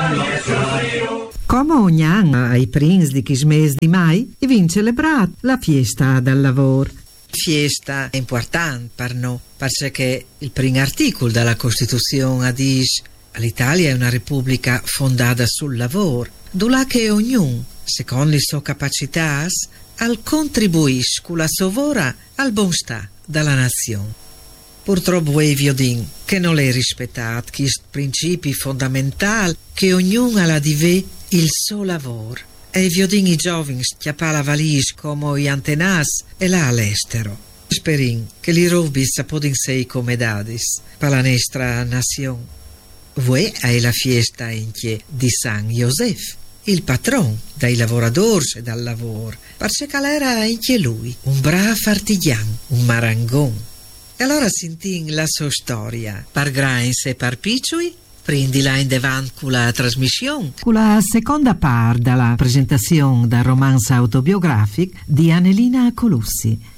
Come ogni anno ai prins di Chismes di Mai viene celebrata la fiesta del lavoro. Fiesta importante per noi, perché il primo articolo della Costituzione dice l'Italia è una repubblica fondata sul lavoro, dove che ognuno, secondo le sue capacità, contribuisce con la sua vora al buonstare della nazione. Purtroppo è evidente che non è rispettato questo principio fondamentale che ognuno ha di avere il suo lavoro. E evidente i giovani schiappano la valigia come gli antenati e là all'estero. Speriamo che li rubi sapodin sei come dadis per la nostra nazione. Voi è la fiesta anche di San Josef, il patron dei lavoratori e dal lavoro, perché era anche lui un bravo artigiano, un marangon. E allora sentiamo la sua storia, per grandi e per piccoli, prendila in davanti con la trasmissione. Con la seconda parte della presentazione del romanzo autobiografico di Annelina Colussi.